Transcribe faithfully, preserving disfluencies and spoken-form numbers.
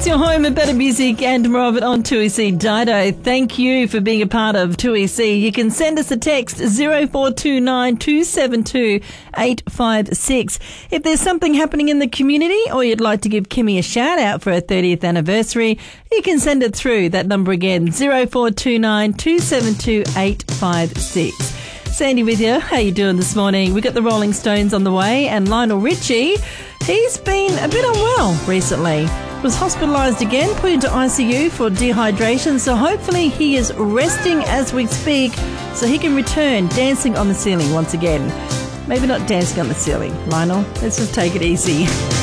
your home and better music and more of it on two E C Dido. Thank you for being a part of two E C. You can send us a text zero four two nine two seven two eight five six. If there's something happening in the community or you'd like to give Kimmy a shout out for her thirtieth anniversary, you can send it through. That number again, zero four two nine two seven two eight five six. Sandy with you. How you doing this morning? We got the Rolling Stones on the way, and Lionel Richie, he's been a bit unwell recently. Was hospitalised again, put into I C U for dehydration, so hopefully he is resting as we speak so he can return dancing on the ceiling once again. Maybe not dancing on the ceiling. Lionel, let's just take it easy.